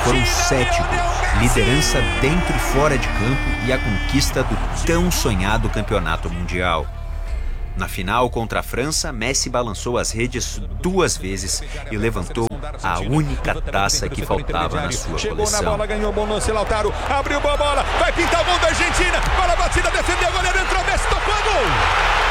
Foram 7 gols, liderança dentro e fora de campo e a conquista do tão sonhado campeonato mundial. Na final contra a França, Messi balançou as redes 2 vezes e levantou a única taça que faltava na sua coleção. Chegou na bola, ganhou bom lance, Lautaro, abriu a bola, vai pintar o gol da Argentina, bola batida, defendeu, o goleiro entrou, Messi tocou, gol!